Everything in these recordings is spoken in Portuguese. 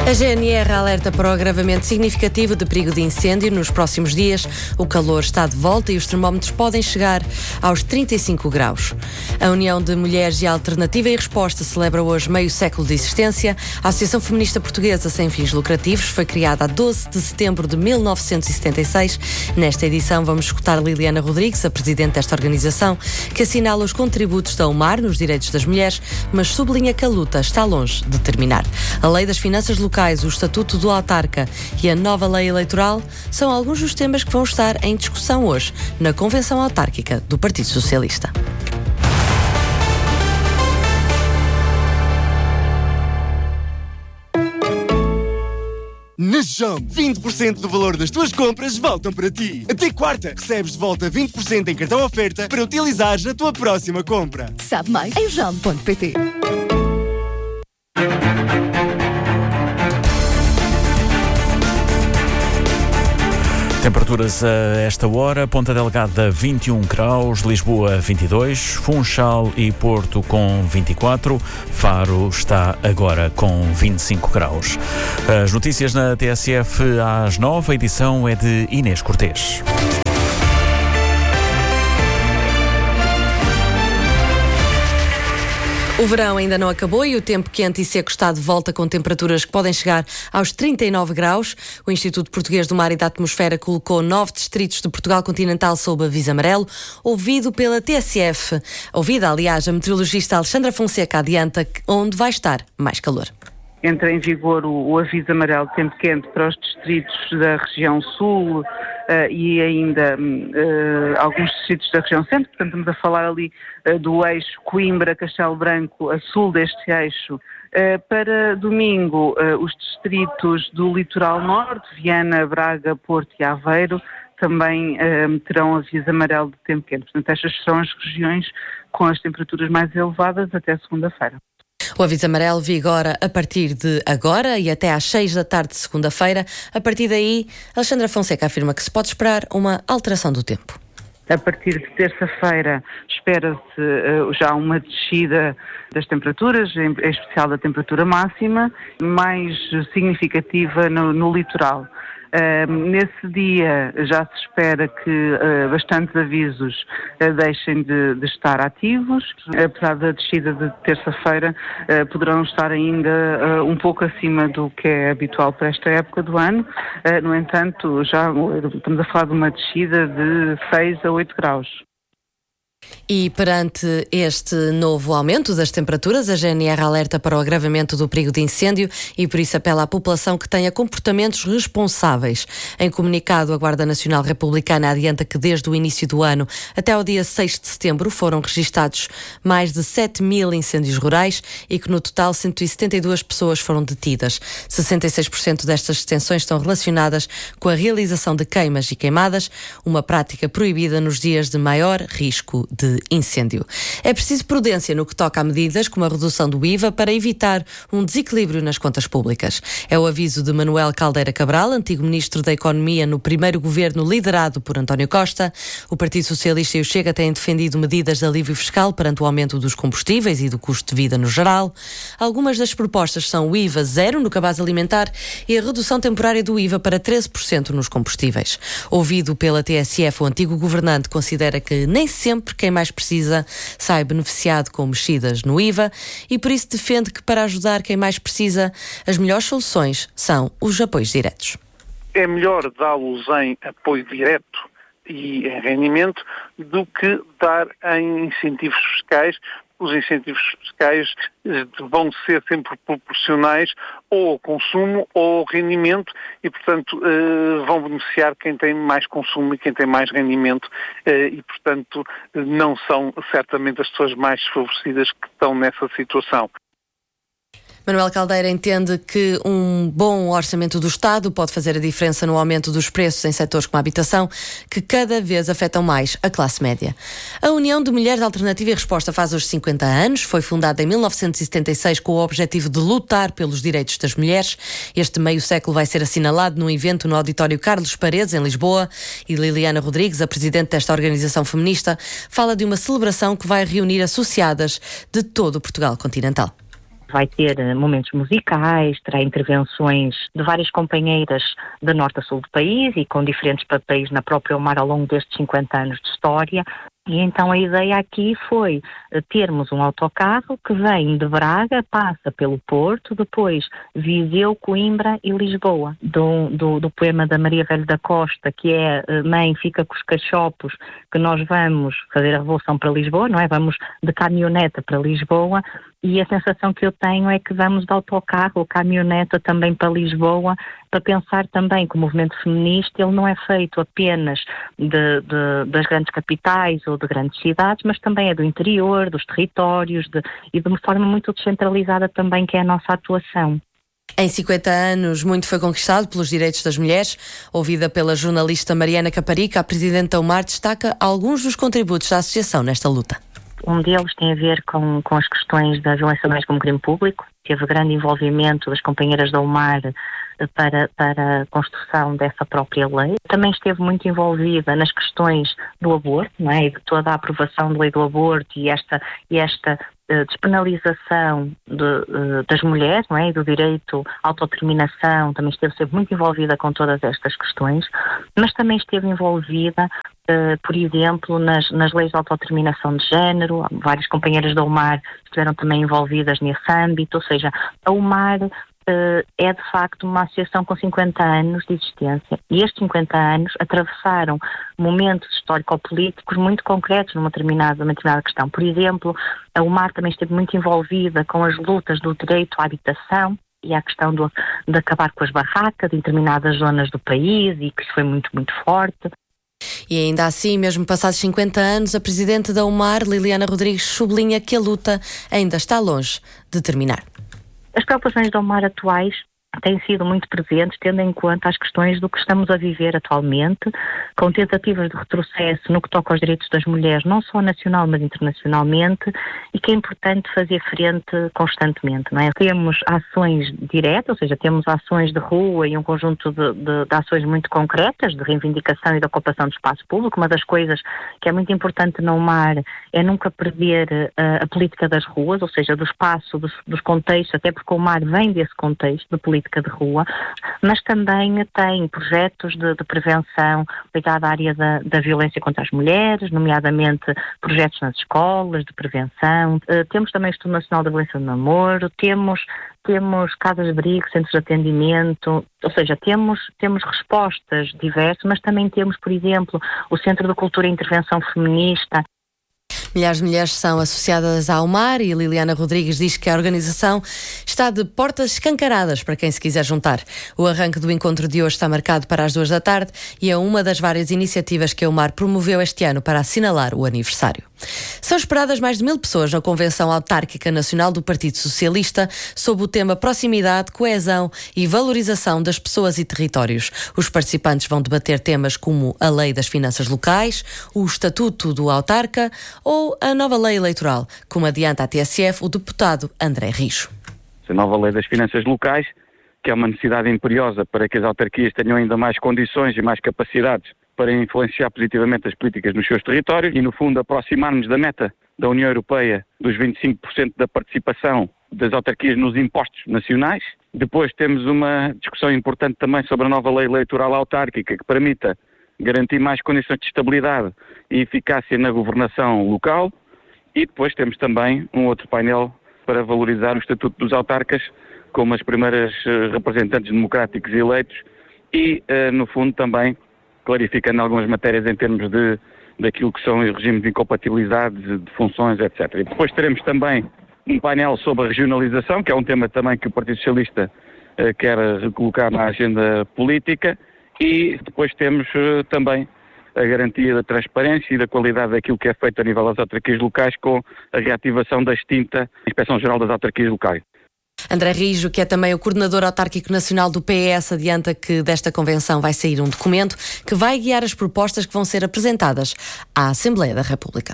A GNR alerta para o agravamento significativo de perigo de incêndio nos próximos dias. O calor está de volta e os termómetros podem chegar aos 35 graus. A União de Mulheres e Alternativa e Resposta celebra hoje meio século de existência. A Associação Feminista Portuguesa Sem Fins Lucrativos foi criada a 12 de setembro de 1976. Nesta edição vamos escutar Liliana Rodrigues, a presidente desta organização, que assinala os contributos da UMAR nos direitos das mulheres, mas sublinha que a luta está longe de terminar. A Lei das Finanças Locais, o Estatuto do Autarca e a nova lei eleitoral são alguns dos temas que vão estar em discussão hoje na Convenção Autárquica do Partido Socialista. Na JOM, 20% do valor das tuas compras voltam para ti. Até quarta, recebes de volta 20% em cartão oferta para utilizares na tua próxima compra. Sabe mais em jom.pt. Temperaturas a esta hora: Ponta Delgada 21 graus, Lisboa 22, Funchal e Porto com 24, Faro está agora com 25 graus. As notícias na TSF às 9, a edição é de Inês Cortês. O verão ainda não acabou e o tempo quente e seco está de volta, com temperaturas que podem chegar aos 39 graus. O Instituto Português do Mar e da Atmosfera colocou 9 distritos de Portugal continental sob aviso amarelo. Ouvida, aliás, a meteorologista Alexandra Fonseca adianta onde vai estar mais calor. Entra em vigor o aviso amarelo de tempo quente para os distritos da região sul e ainda alguns distritos da região centro. Portanto, estamos a falar ali do eixo Coimbra-Castelo Branco, a sul deste eixo. Para domingo, os distritos do litoral norte, Viana, Braga, Porto e Aveiro, também terão aviso amarelo de tempo quente. Portanto, estas são as regiões com as temperaturas mais elevadas até segunda-feira. O aviso amarelo vigora a partir de agora e até às 6 da tarde de segunda-feira. A partir daí, Alexandra Fonseca afirma que se pode esperar uma alteração do tempo. A partir de terça-feira espera-se já uma descida das temperaturas, em especial da temperatura máxima, mais significativa no litoral. Nesse dia já se espera que bastantes avisos deixem de estar ativos. Apesar da descida de terça-feira, poderão estar ainda um pouco acima do que é habitual para esta época do ano. No entanto, já estamos a falar de uma descida de 6 a 8 graus. E perante este novo aumento das temperaturas, a GNR alerta para o agravamento do perigo de incêndio e por isso apela à população que tenha comportamentos responsáveis. Em comunicado, a Guarda Nacional Republicana adianta que desde o início do ano até ao dia 6 de setembro foram registados mais de 7.000 incêndios rurais e que no total 172 pessoas foram detidas. 66% destas detenções estão relacionadas com a realização de queimas e queimadas, uma prática proibida nos dias de maior risco de incêndio. É preciso prudência no que toca a medidas como a redução do IVA para evitar um desequilíbrio nas contas públicas. É o aviso de Manuel Caldeira Cabral, antigo Ministro da Economia no primeiro governo liderado por António Costa. O Partido Socialista e o Chega têm defendido medidas de alívio fiscal perante o aumento dos combustíveis e do custo de vida no geral. Algumas das propostas são o IVA zero no cabaz alimentar e a redução temporária do IVA para 13% nos combustíveis. Ouvido pela TSF, o antigo governante considera que nem sempre quem mais precisa sai beneficiado com mexidas no IVA e por isso defende que para ajudar quem mais precisa, as melhores soluções são os apoios diretos. É melhor dá-los em apoio direto e em rendimento do que dar em incentivos fiscais. Os incentivos fiscais vão ser sempre proporcionais ou ao consumo ou ao rendimento e, portanto, vão beneficiar quem tem mais consumo e quem tem mais rendimento e, portanto, não são certamente as pessoas mais desfavorecidas que estão nessa situação. Manuel Caldeira entende que um bom orçamento do Estado pode fazer a diferença no aumento dos preços em setores como a habitação, que cada vez afetam mais a classe média. A União de Mulheres Alternativa e Resposta faz hoje 50 anos, foi fundada em 1976 com o objetivo de lutar pelos direitos das mulheres. Este meio século vai ser assinalado num evento no Auditório Carlos Paredes, em Lisboa, e Liliana Rodrigues, a presidente desta organização feminista, fala de uma celebração que vai reunir associadas de todo o Portugal continental. Vai ter momentos musicais, terá intervenções de várias companheiras de norte a sul do país e com diferentes papéis na própria Omar ao longo destes 50 anos de história. E então a ideia aqui foi termos um autocarro que vem de Braga, passa pelo Porto, depois Viseu, Coimbra e Lisboa. Do poema da Maria Velho da Costa, que é Mãe, fica com os cachopos, que nós vamos fazer a revolução para Lisboa, não é? Vamos de caminhoneta para Lisboa. E a sensação que eu tenho é que vamos de autocarro ou caminhoneta também para Lisboa, para pensar também que o movimento feminista ele não é feito apenas das grandes capitais ou de grandes cidades, mas também é do interior, dos territórios e de uma forma muito descentralizada também, que é a nossa atuação. Em 50 anos, muito foi conquistado pelos direitos das mulheres. Ouvida pela jornalista Mariana Caparica, a presidente da UMAR destaca alguns dos contributos da associação nesta luta. Um deles tem a ver com as questões da violência doméstica como crime público. Teve grande envolvimento das companheiras da UMAR para a construção dessa própria lei. Também esteve muito envolvida nas questões do aborto, não é? E de toda a aprovação da lei do aborto e esta despenalização das mulheres, não é? E do direito à autodeterminação. Também esteve sempre muito envolvida com todas estas questões, mas também esteve envolvida, por exemplo, nas leis de autodeterminação de género. Várias companheiras da UMAR estiveram também envolvidas nesse âmbito, ou seja, a UMAR é de facto uma associação com 50 anos de existência e estes 50 anos atravessaram momentos histórico-políticos muito concretos numa determinada questão. Por exemplo, a UMAR também esteve muito envolvida com as lutas do direito à habitação e a questão de acabar com as barracas em determinadas zonas do país, e que isso foi muito, muito forte. E ainda assim, mesmo passados 50 anos, a presidente da UMAR, Liliana Rodrigues, sublinha que a luta ainda está longe de terminar. As preocupações da UMAR atuais têm sido muito presentes, tendo em conta as questões do que estamos a viver atualmente, com tentativas de retrocesso no que toca aos direitos das mulheres, não só nacional, mas internacionalmente, e que é importante fazer frente constantemente, não é? Temos ações diretas, ou seja, temos ações de rua e um conjunto de ações muito concretas, de reivindicação e de ocupação do espaço público. Uma das coisas que é muito importante na UMAR é nunca perder a política das ruas, ou seja, do espaço, dos contextos, até porque a UMAR vem desse contexto de política de rua, mas também tem projetos de prevenção ligados à área da violência contra as mulheres, nomeadamente projetos nas escolas de prevenção. Temos também o Estudo Nacional da Violência do Namoro, temos casas de abrigo, centros de atendimento, ou seja, temos respostas diversas, mas também temos, por exemplo, o Centro de Cultura e Intervenção Feminista. Milhares de mulheres são associadas à UMAR e Liliana Rodrigues diz que a organização está de portas escancaradas para quem se quiser juntar. O arranque do encontro de hoje está marcado para as 2 da tarde e é uma das várias iniciativas que a UMAR promoveu este ano para assinalar o aniversário. São esperadas mais de 1000 pessoas na Convenção Autárquica Nacional do Partido Socialista sob o tema Proximidade, Coesão e Valorização das Pessoas e Territórios. Os participantes vão debater temas como a Lei das Finanças Locais, o Estatuto do Autarca ou a nova lei eleitoral, como adianta a TSF o deputado André Rijo. A nova lei das finanças locais, que é uma necessidade imperiosa para que as autarquias tenham ainda mais condições e mais capacidades para influenciar positivamente as políticas nos seus territórios e, no fundo, aproximar-nos da meta da União Europeia dos 25% da participação das autarquias nos impostos nacionais. Depois temos uma discussão importante também sobre a nova lei eleitoral autárquica que permita garantir mais condições de estabilidade e eficácia na governação local. E depois temos também um outro painel para valorizar o Estatuto dos Autarcas como as primeiras representantes democráticos eleitos e, no fundo, também clarificando algumas matérias em termos daquilo que são os regimes de incompatibilidade, de funções, etc. E depois teremos também um painel sobre a regionalização, que é um tema também que o Partido Socialista quer recolocar na agenda política, e depois temos também a garantia da transparência e da qualidade daquilo que é feito a nível das autarquias locais com a reativação da extinta Inspeção-Geral das Autarquias Locais. André Rijo, que é também o coordenador autárquico nacional do PS, adianta que desta convenção vai sair um documento que vai guiar as propostas que vão ser apresentadas à Assembleia da República.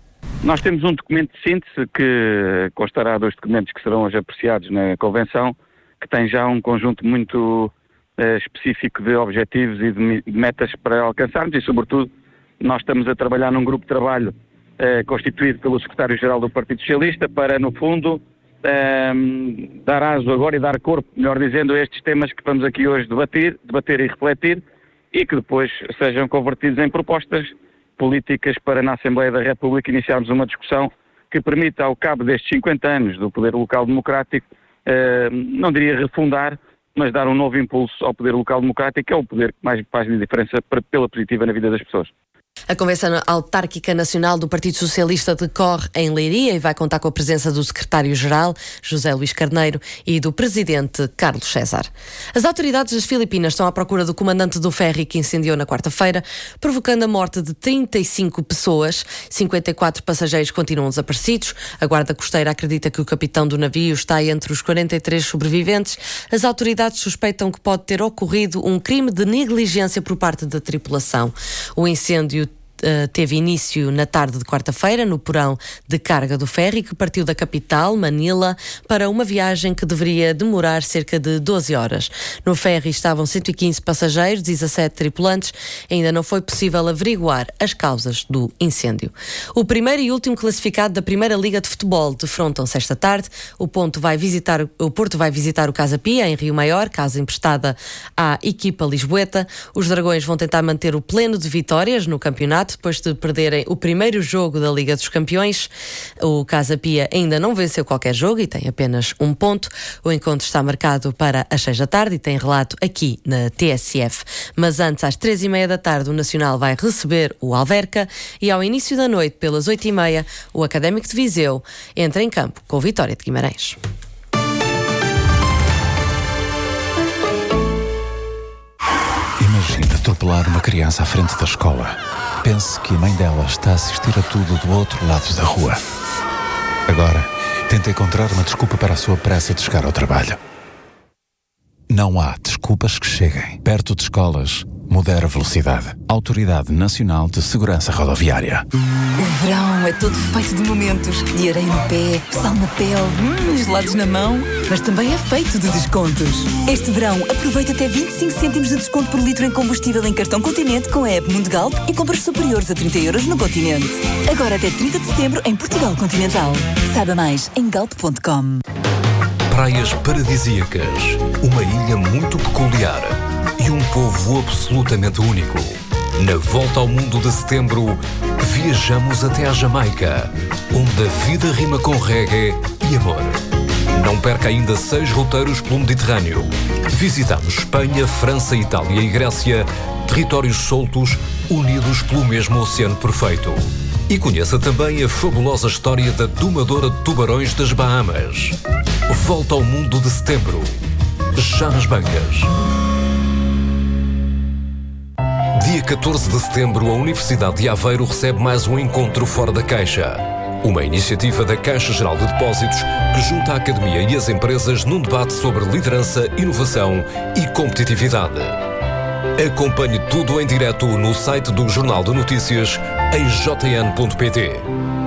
Nós temos um documento de síntese que constará dos documentos que serão hoje apreciados na convenção, que tem já um conjunto muito específico de objetivos e de metas para alcançarmos e, sobretudo, nós estamos a trabalhar num grupo de trabalho constituído pelo secretário-geral do Partido Socialista para, no fundo, dar aso agora e dar corpo, melhor dizendo, a estes temas que vamos aqui hoje debater e refletir, e que depois sejam convertidos em propostas políticas para na Assembleia da República iniciarmos uma discussão que permita, ao cabo destes 50 anos do poder local democrático, não diria refundar, mas dar um novo impulso ao poder local democrático, que é o poder que mais faz a diferença pela positiva na vida das pessoas. A Convenção Autárquica Nacional do Partido Socialista decorre em Leiria e vai contar com a presença do secretário-geral, José Luís Carneiro, e do presidente, Carlos César. As autoridades das Filipinas estão à procura do comandante do ferry que incendiou na quarta-feira, provocando a morte de 35 pessoas. 54 passageiros continuam desaparecidos. A Guarda Costeira acredita que o capitão do navio está entre os 43 sobreviventes. As autoridades suspeitam que pode ter ocorrido um crime de negligência por parte da tripulação. O incêndio teve início na tarde de quarta-feira no porão de carga do ferry que partiu da capital, Manila, para uma viagem que deveria demorar cerca de 12 horas. No ferry estavam 115 passageiros, 17 tripulantes. Ainda não foi possível averiguar as causas do incêndio. O primeiro e último classificado da Primeira Liga de Futebol defrontam-se esta tarde. O Porto vai visitar o Casa Pia, em Rio Maior, casa emprestada à equipa lisboeta. Os Dragões vão tentar manter o pleno de vitórias no campeonato, depois de perderem o primeiro jogo da Liga dos Campeões. O Casa Pia ainda não venceu qualquer jogo e tem apenas um ponto. O encontro está marcado para as 6 da tarde e tem relato aqui na TSF. Mas antes, às 3h30 da tarde, o Nacional vai receber o Alverca e ao início da noite, pelas 8h30, o Académico de Viseu entra em campo com o Vitória de Guimarães. Imagine atropelar uma criança à frente da escola. Pense que a mãe dela está a assistir a tudo do outro lado da rua. Agora, tenta encontrar uma desculpa para a sua pressa de chegar ao trabalho. Não há desculpas que cheguem. Perto de escolas, modera a velocidade. Autoridade Nacional de Segurança Rodoviária. O verão é todo feito de momentos. De areia no pé, sal na pele, gelados na mão. Mas também é feito de descontos. Este verão, aproveita até 25 cêntimos de desconto por litro em combustível em cartão Continente com a app Mundigalp e compras superiores a 30 € no Continente. Agora até 30 de setembro em Portugal Continental. Saiba mais em galp.com. Praias paradisíacas, uma ilha muito peculiar e um povo absolutamente único. Na volta ao mundo de setembro, viajamos até à Jamaica, onde a vida rima com reggae e amor. Não perca ainda 6 roteiros pelo Mediterrâneo. Visitamos Espanha, França, Itália e Grécia, territórios soltos, unidos pelo mesmo oceano perfeito. E conheça também a fabulosa história da domadora de tubarões das Bahamas. Volta ao mundo de setembro, já nas bancas. Dia 14 de setembro, a Universidade de Aveiro recebe mais um encontro fora da caixa. Uma iniciativa da Caixa Geral de Depósitos que junta a academia e as empresas num debate sobre liderança, inovação e competitividade. Acompanhe tudo em direto no site do Jornal de Notícias em jn.pt.